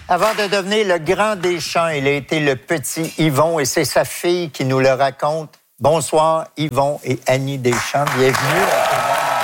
Avant de devenir le grand Deschamps, il a été le petit Yvon et c'est sa fille qui nous le raconte. Bonsoir, Yvon et Annie Deschamps. Bienvenue.